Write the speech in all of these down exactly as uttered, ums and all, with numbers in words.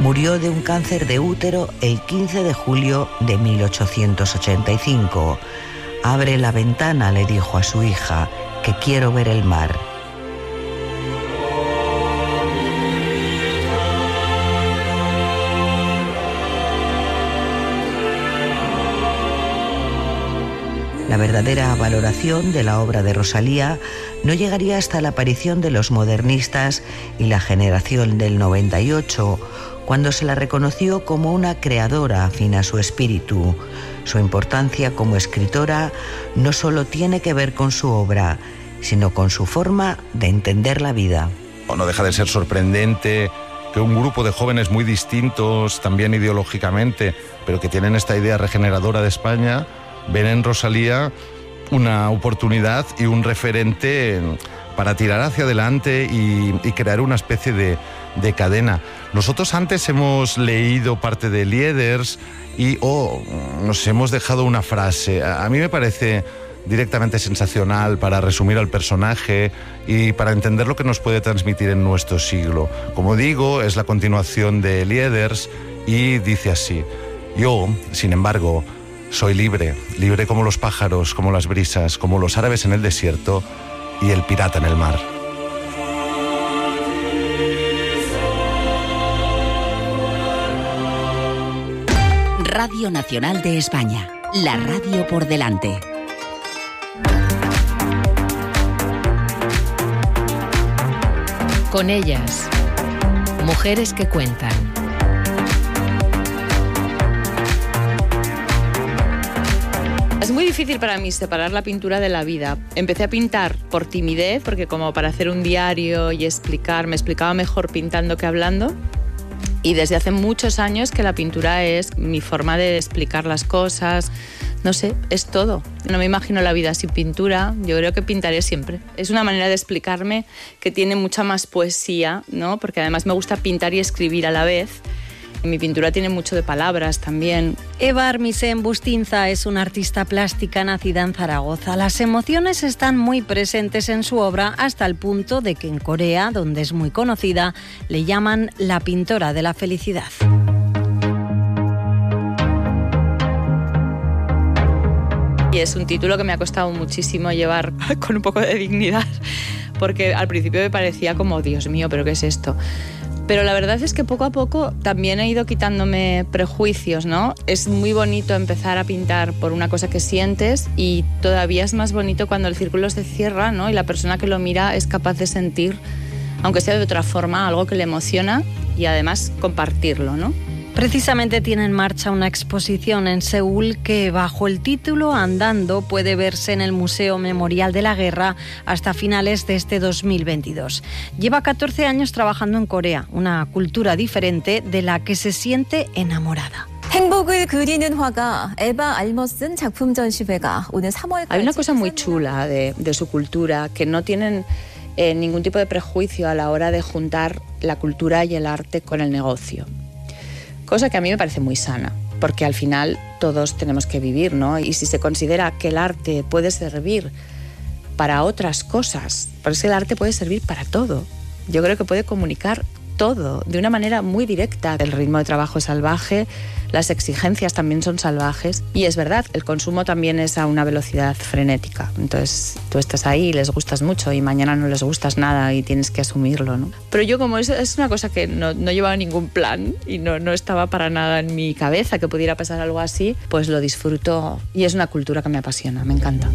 Murió de un cáncer de útero el quince de julio de mil ochocientos ochenta y cinco. «Abre la ventana», le dijo a su hija, «que quiero ver el mar». La verdadera valoración de la obra de Rosalía no llegaría hasta la aparición de los modernistas y la generación del noventa y ocho, cuando se la reconoció como una creadora afín a su espíritu. Su importancia como escritora no solo tiene que ver con su obra, sino con su forma de entender la vida. No deja de ser sorprendente que un grupo de jóvenes muy distintos, también ideológicamente, pero que tienen esta idea regeneradora de España, ven en Rosalía una oportunidad y un referente para tirar hacia adelante y, y crear una especie de, de cadena. Nosotros antes hemos leído parte de Lieders y oh, nos hemos dejado una frase. A, a mí me parece directamente sensacional para resumir al personaje y para entender lo que nos puede transmitir en nuestro siglo. Como digo, es la continuación de Lieders y dice así: yo, sin embargo, soy libre, libre como los pájaros, como las brisas, como los árabes en el desierto y el pirata en el mar. Radio Nacional de España, la radio por delante. Con ellas, mujeres que cuentan. Es muy difícil para mí separar la pintura de la vida. Empecé a pintar por timidez, porque como para hacer un diario y explicar, me explicaba mejor pintando que hablando. Y desde hace muchos años que la pintura es mi forma de explicar las cosas. No sé, es todo. No me imagino la vida sin pintura. Yo creo que pintaré siempre. Es una manera de explicarme que tiene mucha más poesía, ¿no? Porque además me gusta pintar y escribir a la vez. Mi pintura tiene mucho de palabras también. Eva Armisen Bustinza es una artista plástica nacida en Zaragoza. Las emociones están muy presentes en su obra hasta el punto de que en Corea, donde es muy conocida, le llaman la pintora de la felicidad. Y es un título que me ha costado muchísimo llevar con un poco de dignidad, porque al principio me parecía como, Dios mío, ¿pero qué es esto? Pero la verdad es que poco a poco también he ido quitándome prejuicios, ¿no? Es muy bonito empezar a pintar por una cosa que sientes y todavía es más bonito cuando el círculo se cierra, ¿no? Y la persona que lo mira es capaz de sentir, aunque sea de otra forma, algo que le emociona y además compartirlo, ¿no? Precisamente tiene en marcha una exposición en Seúl que, bajo el título Andando, puede verse en el Museo Memorial de la Guerra hasta finales de este dos mil veintidós. Lleva catorce años trabajando en Corea, una cultura diferente de la que se siente enamorada. Hay una cosa muy chula de, de su cultura, que no tienen eh, ningún tipo de prejuicio a la hora de juntar la cultura y el arte con el negocio. Cosa que a mí me parece muy sana, porque al final todos tenemos que vivir, ¿no? Y si se considera que el arte puede servir para otras cosas, porque el arte puede servir para todo. Yo creo que puede comunicar todo de una manera muy directa. El ritmo de trabajo es salvaje, las exigencias también son salvajes y es verdad, el consumo también es a una velocidad frenética. Entonces tú estás ahí y les gustas mucho y mañana no les gustas nada y tienes que asumirlo, ¿no? Pero yo, como es, es una cosa que no, no llevaba ningún plan y no, no estaba para nada en mi cabeza que pudiera pasar algo así, pues lo disfruto y es una cultura que me apasiona, me encanta.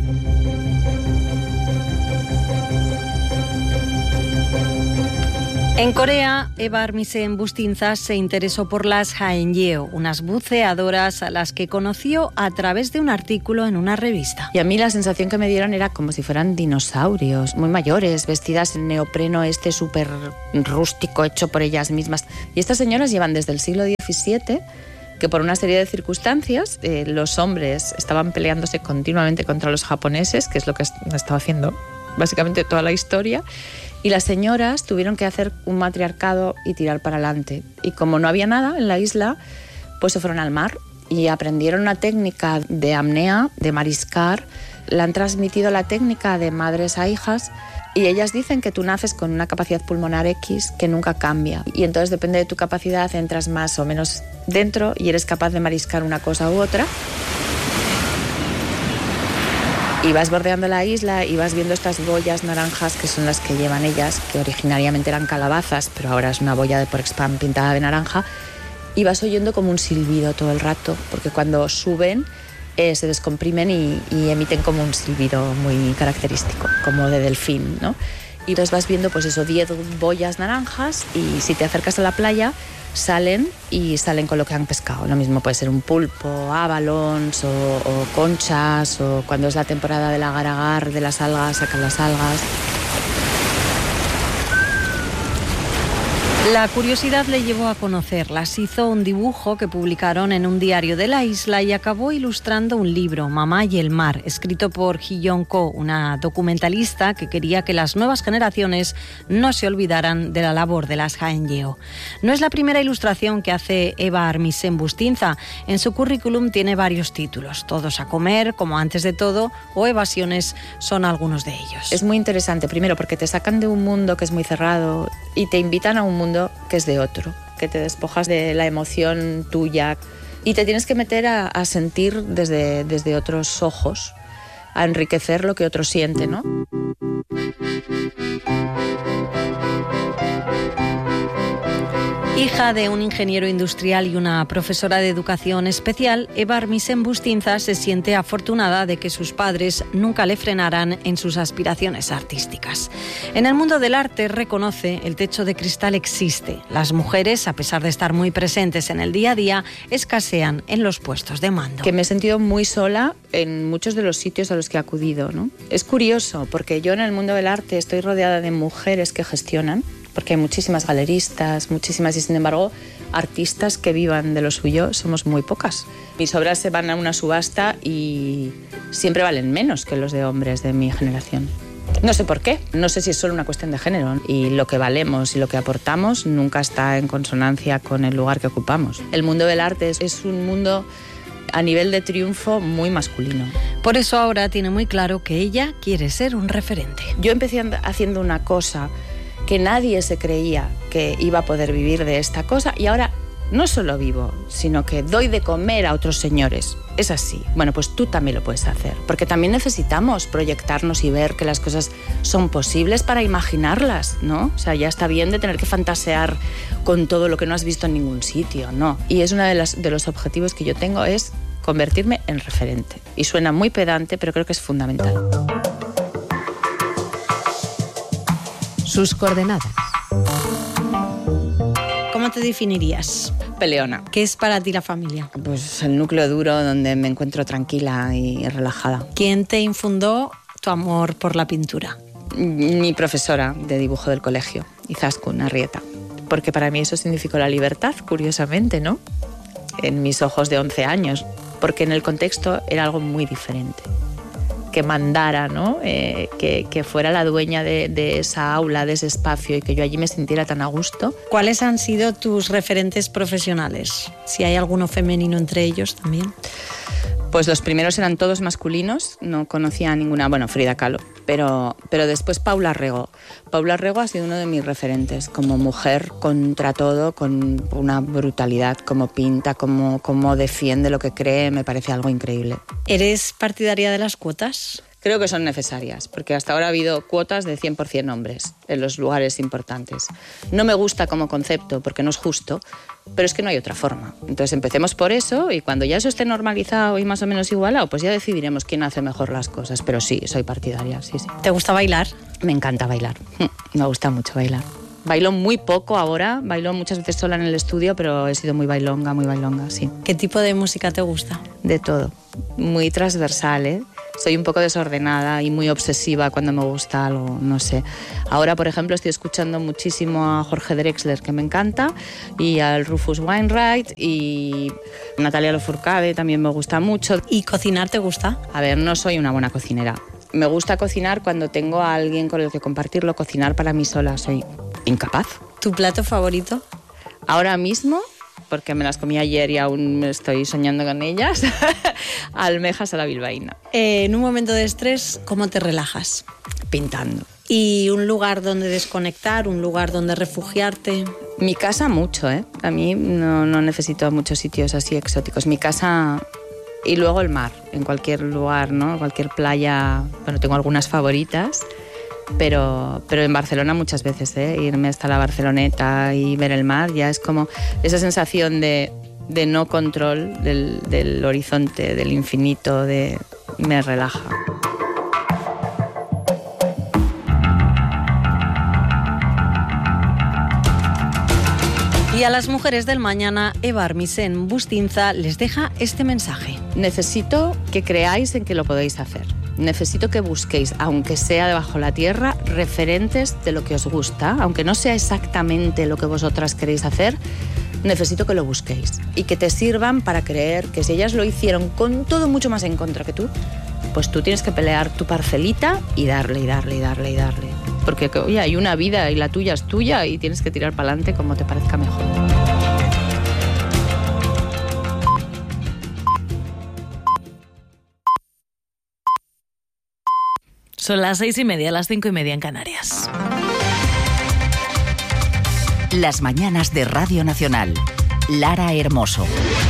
En Corea, Eva Armisen Bustinza se interesó por las Haenyeo, unas buceadoras a las que conoció a través de un artículo en una revista. Y a mí la sensación que me dieron era como si fueran dinosaurios, muy mayores, vestidas en neopreno este súper rústico hecho por ellas mismas. Y estas señoras llevan desde el siglo diecisiete, que por una serie de circunstancias eh, los hombres estaban peleándose continuamente contra los japoneses, que es lo que estaba haciendo básicamente toda la historia. Y las señoras tuvieron que hacer un matriarcado y tirar para adelante. Y como no había nada en la isla, pues se fueron al mar y aprendieron una técnica de apnea, de mariscar, le han transmitido la técnica de madres a hijas y ellas dicen que tú naces con una capacidad pulmonar X que nunca cambia. Y entonces depende de tu capacidad, entras más o menos dentro y eres capaz de mariscar una cosa u otra. Y vas bordeando la isla y vas viendo estas boyas naranjas que son las que llevan ellas, que originariamente eran calabazas, pero ahora es una boya de Porexpan pintada de naranja. Y vas oyendo como un silbido todo el rato, porque cuando suben eh, se descomprimen y, y emiten como un silbido muy característico, como de delfín, ¿no? Y entonces vas viendo pues eso, diez boyas naranjas y si te acercas a la playa salen y salen con lo que han pescado. Lo mismo puede ser un pulpo, abalons o, o conchas, o cuando es la temporada del agar-agar, de las algas, sacan las algas. La curiosidad le llevó a conocerlas. Hizo un dibujo que publicaron en un diario de la isla y acabó ilustrando un libro, Mamá y el mar, escrito por Ji-Yeon Ko, una documentalista que quería que las nuevas generaciones no se olvidaran de la labor de las Haenyeo. No es la primera ilustración que hace Eva Armisen Bustinza. En su currículum tiene varios títulos. Todos a comer, Como antes de todo, o Evasiones son algunos de ellos. Es muy interesante, primero porque te sacan de un mundo que es muy cerrado y te invitan a un mundo que es de otro, que te despojas de la emoción tuya y te tienes que meter a, a sentir desde, desde otros ojos, a enriquecer lo que otro siente, ¿no? Hija de un ingeniero industrial y una profesora de educación especial, Eva Armisen Bustinza se siente afortunada de que sus padres nunca le frenaran en sus aspiraciones artísticas. En el mundo del arte, reconoce, el techo de cristal existe. Las mujeres, a pesar de estar muy presentes en el día a día, escasean en los puestos de mando. Que me he sentido muy sola en muchos de los sitios a los que he acudido, ¿no? Es curioso, porque yo en el mundo del arte estoy rodeada de mujeres que gestionan, porque hay muchísimas galeristas, muchísimas, y sin embargo, artistas que vivan de lo suyo somos muy pocas. Mis obras se van a una subasta y siempre valen menos que los de hombres de mi generación. No sé por qué, no sé si es solo una cuestión de género, y lo que valemos y lo que aportamos nunca está en consonancia con el lugar que ocupamos. El mundo del arte es, es un mundo a nivel de triunfo muy masculino. Por eso ahora tiene muy claro que ella quiere ser un referente. Yo empecé haciendo una cosa que nadie se creía que iba a poder vivir de esta cosa y ahora no solo vivo, sino que doy de comer a otros señores. Es así. Bueno, pues tú también lo puedes hacer, porque también necesitamos proyectarnos y ver que las cosas son posibles para imaginarlas, ¿no? O sea, ya está bien de tener que fantasear con todo lo que no has visto en ningún sitio, ¿no? Y es uno de, las, de los objetivos que yo tengo, es convertirme en referente. Y suena muy pedante, pero creo que es fundamental. Sus coordenadas. ¿Cómo te definirías? Peleona. ¿Qué es para ti la familia? Pues el núcleo duro donde me encuentro tranquila y relajada. ¿Quién te infundó tu amor por la pintura? Mi profesora de dibujo del colegio, Izaskun Arrieta. Porque para mí eso significó la libertad, curiosamente, ¿no? En mis ojos de once años. Porque en el contexto era algo muy diferente. Que mandara, ¿no? Eh, que, que fuera la dueña de, de esa aula, de ese espacio y que yo allí me sintiera tan a gusto. ¿Cuáles han sido tus referentes profesionales? Si hay alguno femenino entre ellos también. Pues los primeros eran todos masculinos, no conocía a ninguna, bueno, Frida Kahlo, pero, pero después Paula Rego. Paula Rego ha sido uno de mis referentes, como mujer contra todo, con una brutalidad, como pinta, como, como defiende lo que cree, me parece algo increíble. ¿Eres partidaria de las cuotas? Creo que son necesarias, porque hasta ahora ha habido cuotas de cien por ciento hombres en los lugares importantes. No me gusta como concepto, porque no es justo, pero es que no hay otra forma. Entonces empecemos por eso y cuando ya eso esté normalizado y más o menos igualado, pues ya decidiremos quién hace mejor las cosas. Pero sí, soy partidaria, sí, sí. ¿Te gusta bailar? Me encanta bailar, me gusta mucho bailar. Bailo muy poco ahora, bailo muchas veces sola en el estudio, pero he sido muy bailonga, muy bailonga, sí. ¿Qué tipo de música te gusta? De todo, muy transversal, ¿eh? Soy un poco desordenada y muy obsesiva cuando me gusta algo, no sé. Ahora, por ejemplo, estoy escuchando muchísimo a Jorge Drexler, que me encanta, y al Rufus Wainwright, y Natalia Lafourcade también me gusta mucho. ¿Y cocinar te gusta? A ver, no soy una buena cocinera. Me gusta cocinar cuando tengo a alguien con el que compartirlo. Cocinar para mí sola soy incapaz. ¿Tu plato favorito? Ahora mismo, porque me las comí ayer y aún estoy soñando con ellas, almejas a la bilbaína. Eh, en un momento de estrés, ¿cómo te relajas? Pintando. ¿Y un lugar donde desconectar, un lugar donde refugiarte? Mi casa mucho, ¿eh? A mí no, no necesito muchos sitios así exóticos. Mi casa y luego el mar, en cualquier lugar, ¿no? Cualquier playa. Bueno, tengo algunas favoritas, pero, pero en Barcelona muchas veces, ¿eh? Irme hasta la Barceloneta y ver el mar ya es como esa sensación de, de no control del, del horizonte, del infinito, de, me relaja. Y a las mujeres del mañana, Eva Armisen Bustinza les deja este mensaje. Necesito que creáis en que lo podéis hacer. Necesito que busquéis, aunque sea debajo de la tierra, referentes de lo que os gusta, aunque no sea exactamente lo que vosotras queréis hacer, necesito que lo busquéis y que te sirvan para creer que si ellas lo hicieron con todo mucho más en contra que tú, pues tú tienes que pelear tu parcelita y darle, y darle, y darle, y darle. Porque, oye, hay una vida y la tuya es tuya y tienes que tirar para adelante como te parezca mejor. Son las seis y media, las cinco y media en Canarias. Las mañanas de Radio Nacional. Lara Hermoso.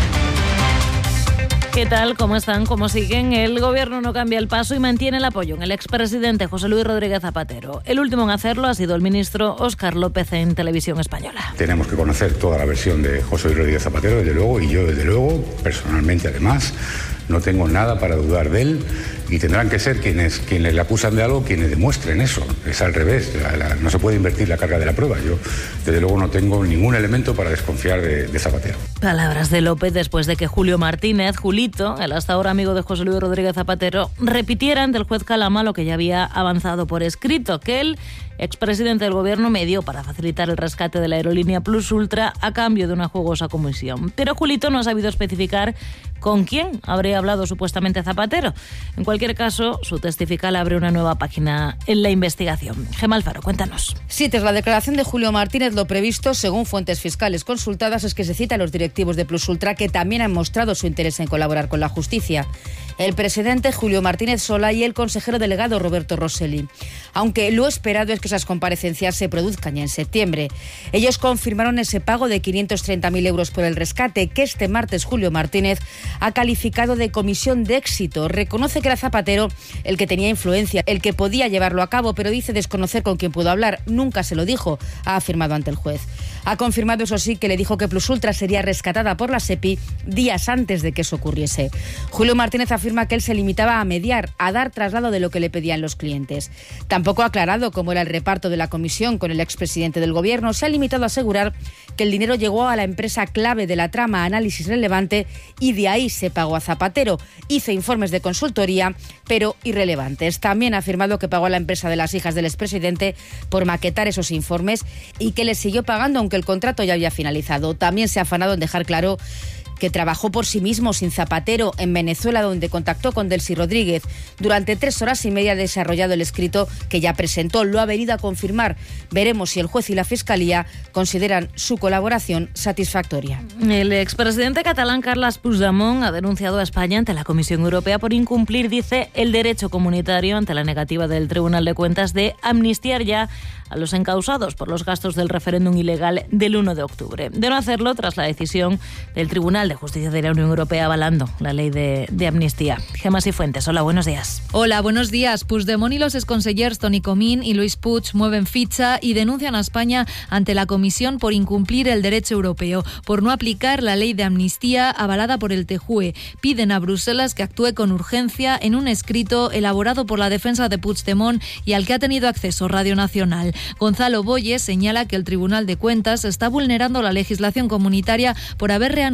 ¿Qué tal? ¿Cómo están? ¿Cómo siguen? El gobierno no cambia el paso y mantiene el apoyo en el expresidente José Luis Rodríguez Zapatero. El último en hacerlo ha sido el ministro Óscar López en Televisión Española. Tenemos que conocer toda la versión de José Luis Rodríguez Zapatero, desde luego, y yo, desde luego, personalmente además, no tengo nada para dudar de él y tendrán que ser quienes, quienes le acusan de algo quienes demuestren eso. Es al revés, la, la, no se puede invertir la carga de la prueba. Yo, desde luego, no tengo ningún elemento para desconfiar de, de Zapatero. Palabras de López después de que Julio Martínez, Julito, el hasta ahora amigo de José Luis Rodríguez Zapatero, repitiera ante el juez Calama lo que ya había avanzado por escrito, que él, expresidente del gobierno, me dio para facilitar el rescate de la aerolínea Plus Ultra a cambio de una jugosa comisión. Pero Julito no ha sabido especificar con quién habría hablado supuestamente Zapatero. En cualquier caso, su testifical abre una nueva página en la investigación. Gemma Alfaro, cuéntanos. Sí, tras la declaración de Julio Martínez, lo previsto, según fuentes fiscales consultadas, es que se cita a los directivos de Plus Ultra que también han mostrado su interés en colaborar con la justicia. El presidente Julio Martínez Sola y el consejero delegado Roberto Rosselli. Aunque lo esperado es que esas comparecencias se produzcan ya en septiembre. Ellos confirmaron ese pago de quinientos treinta mil euros por el rescate que este martes Julio Martínez ha calificado de comisión de éxito. Reconoce que era Zapatero el que tenía influencia, el que podía llevarlo a cabo, pero dice desconocer con quién pudo hablar. Nunca se lo dijo, ha afirmado ante el juez. Ha confirmado, eso sí, que le dijo que Plus Ultra sería rescatada por la SEPI días antes de que eso ocurriese. Julio Martínez afirma que él se limitaba a mediar, a dar traslado de lo que le pedían los clientes. Tampoco ha aclarado cómo era el reparto de la comisión con el expresidente del gobierno. Se ha limitado a asegurar que el dinero llegó a la empresa clave de la trama Análisis Relevante y de ahí se pagó a Zapatero. Hizo informes de consultoría, pero irrelevantes. También ha afirmado que pagó a la empresa de las hijas del expresidente por maquetar esos informes y que le siguió pagando aunque el contrato ya había finalizado. También se ha afanado en dejar claro que trabajó por sí mismo sin Zapatero en Venezuela, donde contactó con Delcy Rodríguez. Durante tres horas y media ha desarrollado el escrito que ya presentó. Lo ha venido a confirmar. Veremos si el juez y la Fiscalía consideran su colaboración satisfactoria. El expresidente catalán Carles Puigdemont ha denunciado a España ante la Comisión Europea por incumplir, dice, el derecho comunitario ante la negativa del Tribunal de Cuentas de amnistiar ya a los encausados por los gastos del referéndum ilegal del uno de octubre. De no hacerlo tras la decisión del Tribunal de Justicia de la Unión Europea avalando la ley de, de amnistía. Gemma Cifuentes, hola, buenos días. Hola, buenos días. Puigdemont y los exconsellers Toni Comín y Luis Puig mueven ficha y denuncian a España ante la Comisión por incumplir el derecho europeo, por no aplicar la ley de amnistía avalada por el T J U E. Piden a Bruselas que actúe con urgencia en un escrito elaborado por la defensa de Puigdemont y al que ha tenido acceso Radio Nacional. Gonzalo Boye señala que el Tribunal de Cuentas está vulnerando la legislación comunitaria por haber reanudado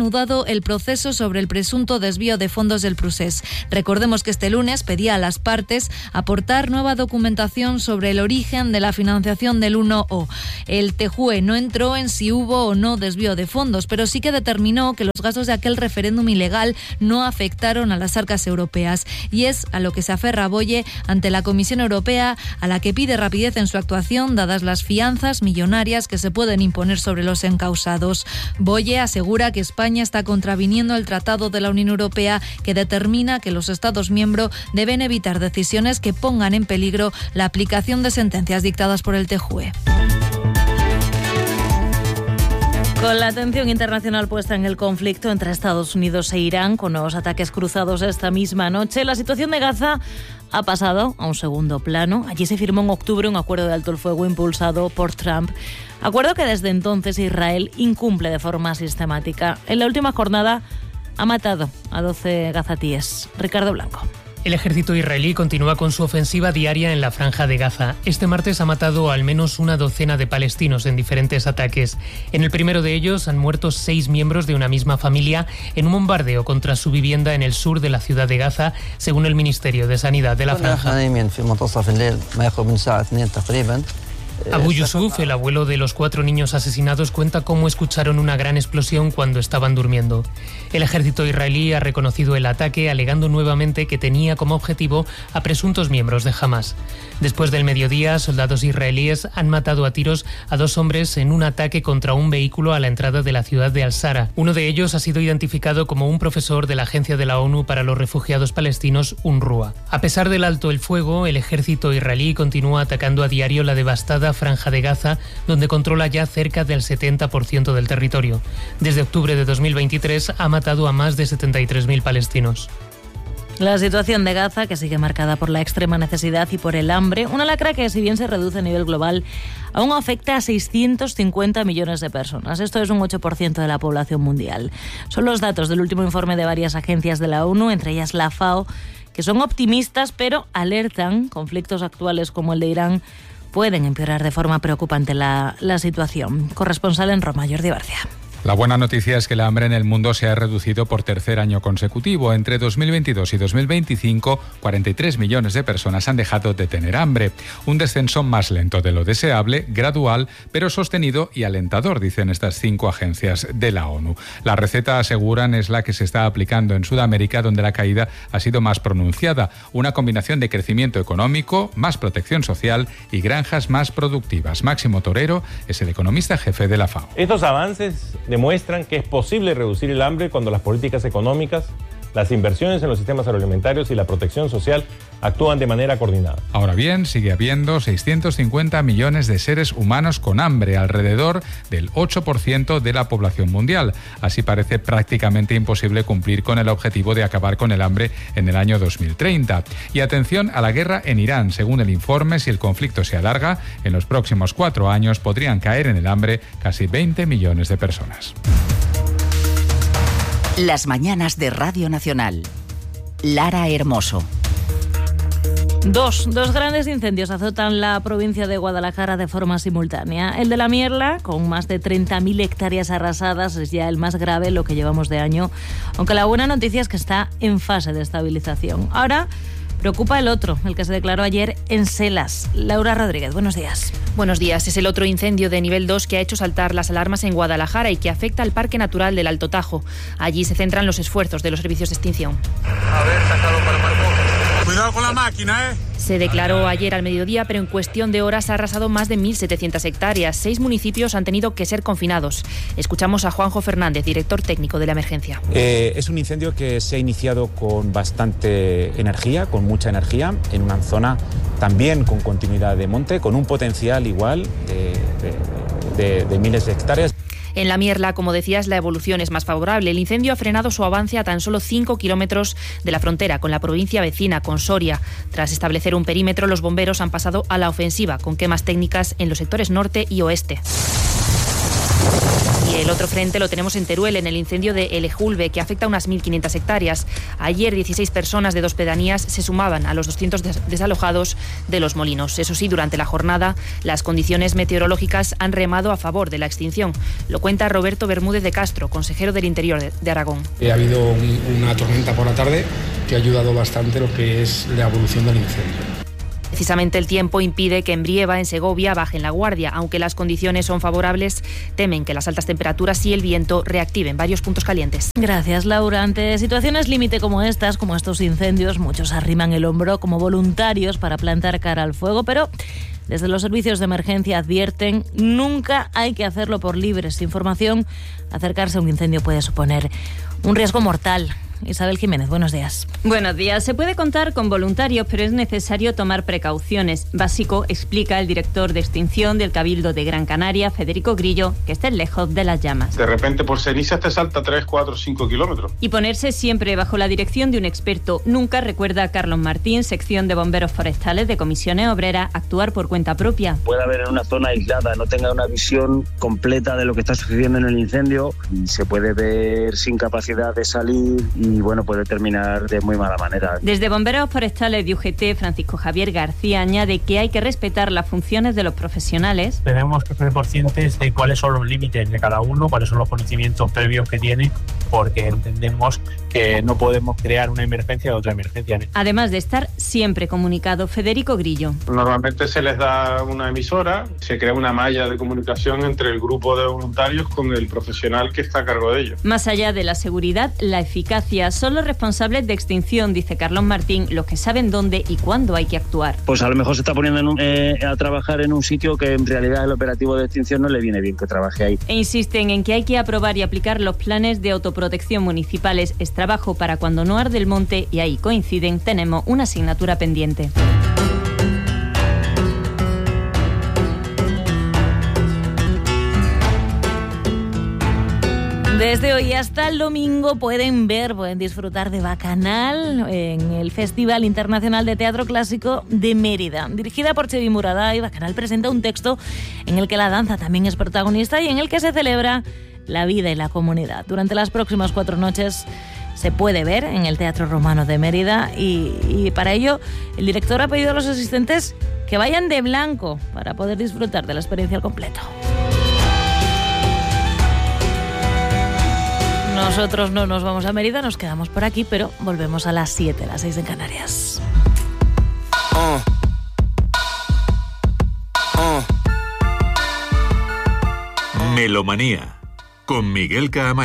el proceso sobre el presunto desvío de fondos del Prusés. Recordemos que este lunes pedía a las partes aportar nueva documentación sobre el origen de la financiación del uno O. El T J U E no entró en si hubo o no desvío de fondos, pero sí que determinó que los gastos de aquel referéndum ilegal no afectaron a las arcas europeas. Y es a lo que se aferra Boye ante la Comisión Europea, a la que pide rapidez en su actuación, dadas las fianzas millonarias que se pueden imponer sobre los encausados. Boye asegura que España está contraviniendo el Tratado de la Unión Europea, que determina que los Estados miembros deben evitar decisiones que pongan en peligro la aplicación de sentencias dictadas por el T J U E. Con la atención internacional puesta en el conflicto entre Estados Unidos e Irán, con nuevos ataques cruzados esta misma noche, la situación de Gaza ha pasado a un segundo plano. Allí se firmó en octubre un acuerdo de alto el fuego impulsado por Trump. Acuerdo que desde entonces Israel incumple de forma sistemática. En la última jornada ha matado a doce gazatíes. Ricardo Blanco. El ejército israelí continúa con su ofensiva diaria en la Franja de Gaza. Este martes ha matado al menos una docena de palestinos en diferentes ataques. En el primero de ellos han muerto seis miembros de una misma familia en un bombardeo contra su vivienda en el sur de la ciudad de Gaza, según el Ministerio de Sanidad de la Franja. Abu Yusuf, el abuelo de los cuatro niños asesinados, cuenta cómo escucharon una gran explosión cuando estaban durmiendo. El ejército israelí ha reconocido el ataque, alegando nuevamente que tenía como objetivo a presuntos miembros de Hamas. Después del mediodía, soldados israelíes han matado a tiros a dos hombres en un ataque contra un vehículo a la entrada de la ciudad de Al-Sara. Uno de ellos ha sido identificado como un profesor de la Agencia de la ONU para los Refugiados Palestinos, UNRWA. A pesar del alto el fuego, el ejército israelí continúa atacando a diario la devastada Franja de Gaza, donde controla ya cerca del setenta por ciento del territorio. Desde octubre de dos mil veintitrés ha matado a más de setenta y tres mil palestinos. La situación de Gaza, que sigue marcada por la extrema necesidad y por el hambre, una lacra que, si bien se reduce a nivel global, aún afecta a seiscientos cincuenta millones de personas. Esto es un ocho por ciento de la población mundial. Son los datos del último informe de varias agencias de la ONU, entre ellas la FAO, que son optimistas, pero alertan: conflictos actuales como el de Irán pueden empeorar de forma preocupante la, la situación. Corresponsal en Roma, Jordi Barcia. La buena noticia es que el hambre en el mundo se ha reducido por tercer año consecutivo. Entre dos mil veintidós y dos mil veinticinco, cuarenta y tres millones de personas han dejado de tener hambre. Un descenso más lento de lo deseable, gradual, pero sostenido y alentador, dicen estas cinco agencias de la ONU. La receta, aseguran, es la que se está aplicando en Sudamérica, donde la caída ha sido más pronunciada. Una combinación de crecimiento económico, más protección social y granjas más productivas. Máximo Torero es el economista jefe de la FAO. Estos avances demuestran que es posible reducir el hambre cuando las políticas económicas, las inversiones en los sistemas agroalimentarios y la protección social actúan de manera coordinada. Ahora bien, sigue habiendo seiscientos cincuenta millones de seres humanos con hambre, alrededor del ocho por ciento de la población mundial. Así parece prácticamente imposible cumplir con el objetivo de acabar con el hambre en el año dos mil treinta. Y atención a la guerra en Irán. Según el informe, si el conflicto se alarga, en los próximos cuatro años podrían caer en el hambre casi veinte millones de personas. Las mañanas de Radio Nacional. Lara Hermoso. Dos, dos grandes incendios azotan la provincia de Guadalajara de forma simultánea. El de La Mierla, con más de treinta mil hectáreas arrasadas, es ya el más grave, lo que llevamos de año, aunque la buena noticia es que está en fase de estabilización. Ahora preocupa el otro, el que se declaró ayer en Selas. Laura Rodríguez, buenos días. Buenos días. Es el otro incendio de nivel dos que ha hecho saltar las alarmas en Guadalajara y que afecta al Parque Natural del Alto Tajo. Allí se centran los esfuerzos de los servicios de extinción. A ver, sácalo para el marco. Cuidado con la máquina, ¿eh? Se declaró ayer al mediodía, pero en cuestión de horas ha arrasado más de mil setecientas hectáreas. Seis municipios han tenido que ser confinados. Escuchamos a Juanjo Fernández, director técnico de la emergencia. Eh, es un incendio que se ha iniciado con bastante energía, con mucha energía, en una zona también con continuidad de monte, con un potencial igual de, de, de, de miles de hectáreas. En La Mierla, como decías, la evolución es más favorable. El incendio ha frenado su avance a tan solo cinco kilómetros de la frontera con la provincia vecina, con Soria. Tras establecer un perímetro, los bomberos han pasado a la ofensiva, con quemas técnicas en los sectores norte y oeste. Y el otro frente lo tenemos en Teruel, en el incendio de Elejulbe, que afecta a unas mil quinientas hectáreas. Ayer dieciséis personas de dos pedanías se sumaban a los doscientos desalojados de Los Molinos. Eso sí, durante la jornada las condiciones meteorológicas han remado a favor de la extinción. Lo cuenta Roberto Bermúdez de Castro, consejero del Interior de, de Aragón. Ha habido un, una tormenta por la tarde que ha ayudado bastante lo que es la evolución del incendio. Precisamente el tiempo impide que en Brieva, en Segovia, bajen la guardia. Aunque las condiciones son favorables, temen que las altas temperaturas y el viento reactiven varios puntos calientes. Gracias, Laura. Ante situaciones límite como estas, como estos incendios, muchos arriman el hombro como voluntarios para plantar cara al fuego, pero desde los servicios de emergencia advierten, nunca hay que hacerlo por libres información. Acercarse a un incendio puede suponer un riesgo mortal. Isabel Jiménez, buenos días. Buenos días. Se puede contar con voluntarios, pero es necesario tomar precauciones. Básico, explica el director de extinción del Cabildo de Gran Canaria, Federico Grillo, que estén lejos de las llamas. De repente por cenizas te salta tres, cuatro, cinco kilómetros. Y ponerse siempre bajo la dirección de un experto. Nunca, recuerda Carlos Martín, sección de bomberos forestales de Comisiones Obreras, actuar por cuenta propia. Puede haber en una zona aislada, no tenga una visión completa de lo que está sucediendo en el incendio y se puede ver sin capacidad de salir y bueno, puede terminar de muy mala manera. Desde Bomberos Forestales de U G T, Francisco Javier García añade que hay que respetar las funciones de los profesionales. Tenemos que ser conscientes de cuáles son los límites de cada uno, cuáles son los conocimientos previos que tiene, porque entendemos que no podemos crear una emergencia de otra emergencia. Además de estar siempre comunicado, Federico Grillo. Normalmente se les da una emisora, se crea una malla de comunicación entre el grupo de voluntarios con el profesional que está a cargo de ellos. Más allá de la seguridad, la eficacia son los responsables de extinción, dice Carlos Martín, los que saben dónde y cuándo hay que actuar. Pues a lo mejor se está poniendo en un, eh, a trabajar en un sitio que en realidad el operativo de extinción no le viene bien que trabaje ahí. E insisten en que hay que aprobar y aplicar los planes de autoprotección municipales. Es trabajo para cuando no arde el monte y ahí coinciden, tenemos una asignatura pendiente. Desde hoy hasta el domingo pueden ver, pueden disfrutar de Bacanal en el Festival Internacional de Teatro Clásico de Mérida. Dirigida por Txevi Muraday, Bacanal presenta un texto en el que la danza también es protagonista y en el que se celebra la vida y la comunidad. Durante las próximas cuatro noches se puede ver en el Teatro Romano de Mérida y, y para ello el director ha pedido a los asistentes que vayan de blanco para poder disfrutar de la experiencia al completo. Nosotros no nos vamos a Mérida, nos quedamos por aquí, pero volvemos a las siete, las seis en Canarias. Uh. Uh. Melomanía, con Miguel Caamaño.